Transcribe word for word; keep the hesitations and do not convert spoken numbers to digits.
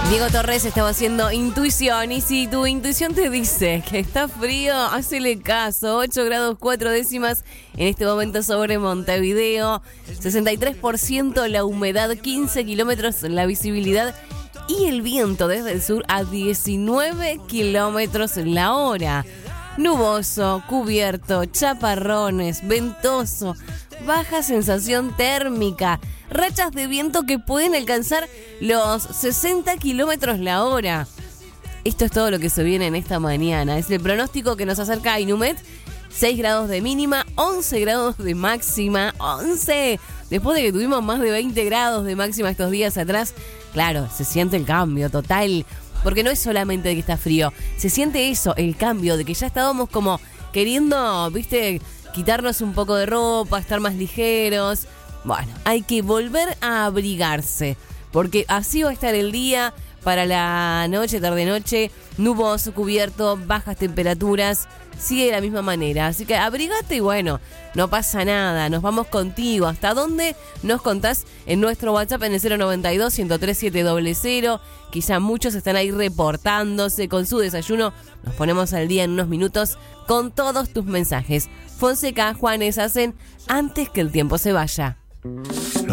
Diego Torres estaba haciendo intuición, y si tu intuición te dice que está frío, hacele caso. Ocho grados cuatro décimas en este momento sobre Montevideo, sesenta y tres por ciento la humedad, quince kilómetros la visibilidad y el viento desde el sur a diecinueve kilómetros la hora. Nuboso, cubierto, chaparrones, ventoso, baja sensación térmica, rachas de viento que pueden alcanzar los sesenta kilómetros la hora. Esto es todo lo que se viene en esta mañana. Es el pronóstico que nos acerca a Inumet. seis grados de mínima, once grados de máxima. ¡once! Después de que tuvimos más de veinte grados de máxima estos días atrás, claro, se siente el cambio total. Porque no es solamente de que está frío, se siente eso, el cambio, de que ya estábamos como queriendo, viste, quitarnos un poco de ropa, estar más ligeros. Bueno, hay que volver a abrigarse, porque así va a estar el día. Para la noche, tarde-noche, nuboso, cubierto, bajas temperaturas, sigue de la misma manera. Así que abrigate y bueno, no pasa nada, nos vamos contigo. ¿Hasta dónde? Nos contás en nuestro WhatsApp en el cero noventa y dos, ciento tres, siete cero cero. Quizá muchos están ahí reportándose con su desayuno. Nos ponemos al día en unos minutos con todos tus mensajes. Fonseca, Juanes hacen antes que el tiempo se vaya.